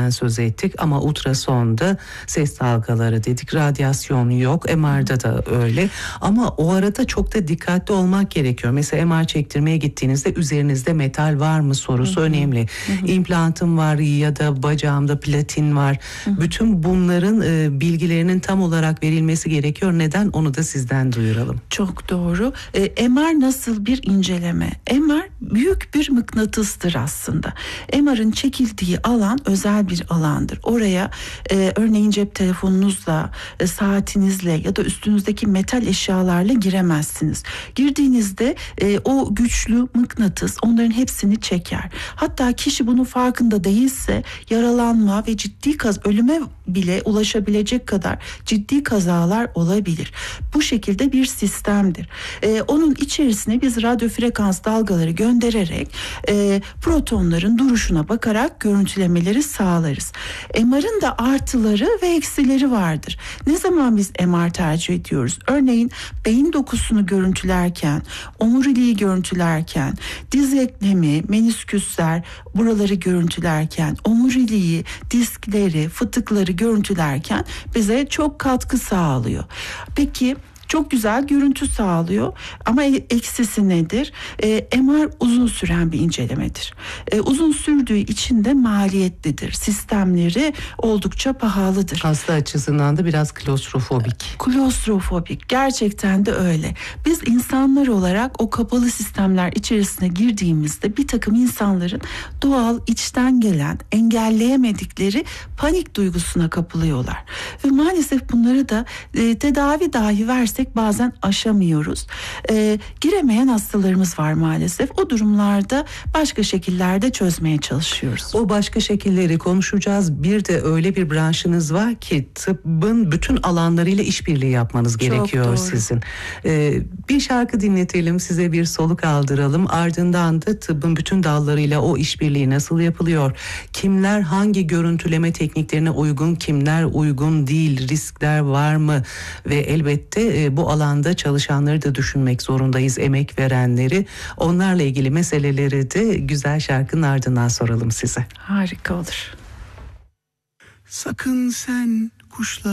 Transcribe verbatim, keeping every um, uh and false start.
röntgenden söz ettik ama ultrasonda ses dalgaları dedik, radyasyon yok, M R'da da öyle ama o arada çok da dikkatli olmak gerekiyor. Mesela M R çektirmeye gittiğinizde üzerinizde metal var mı sorusu hı hı. önemli. Hı hı. İmplantım var ya da bacağımda platin var. Hı hı. Bütün bunların e, bilgilerinin tam olarak verilmesi gerekiyor. Neden? Onu da sizden duyuralım. Çok doğru. E, M R nasıl bir inceleme? M R büyük bir mıknatıstır aslında. M R'ın çekildiği alan özel bir alandır. Oraya e, örneğin cep telefonunuzla, e, saatinizle ya da üstünüzdeki metal eşyalarla giremezsiniz. Girdiğinizde e, o güçlü mıknatıs onların hepsini çeker. Hatta kişi bunun farkında değilse yaralanma ve ciddi kaz ölüme bile ulaşabilecek kadar ciddi kazalar olabilir. Bu şekilde bir sistemdir. Ee, onun içerisine biz radyo frekans dalgaları göndererek e, protonların duruşuna bakarak görüntülemeleri sağlarız. M R'ın da artıları ve eksileri vardır. Ne zaman biz M R tercih ediyoruz? Örneğin beyin dokusunu görüntülerken, omuriliği görüntülerken, diz eklemi, menisküsler buraları görüntülerken, omuriliği, diskleri, fıtıkları görüntülerken bize çok katkı sağlıyor. Peki çok güzel görüntü sağlıyor ama eksisi nedir? E, M R uzun süren bir incelemedir. E, uzun sürdüğü için de maliyetlidir. Sistemleri oldukça pahalıdır. Hasta açısından da biraz klostrofobik. Klostrofobik. Gerçekten de öyle. Biz insanlar olarak o kapalı sistemler içerisine girdiğimizde bir takım insanların doğal içten gelen engelleyemedikleri panik duygusuna kapılıyorlar. Ve maalesef bunları da e, tedavi dahi versek bazen aşamıyoruz. Ee, giremeyen hastalarımız var maalesef. O durumlarda başka şekillerde çözmeye çalışıyoruz. O başka şekilleri konuşacağız. Bir de öyle bir branşınız var ki tıbbın bütün alanlarıyla işbirliği yapmanız Çok gerekiyor doğru. sizin. Ee, bir şarkı dinletelim, size bir soluk aldıralım. Ardından da tıbbın bütün dallarıyla o işbirliği nasıl yapılıyor? Kimler hangi görüntüleme tekniklerine uygun, kimler uygun değil, riskler var mı? Ve elbette e, bu alanda çalışanları da düşünmek zorundayız, emek verenleri. Onlarla ilgili meseleleri de güzel şarkının ardından soralım size. Harika olur. Sakın sen kuşlar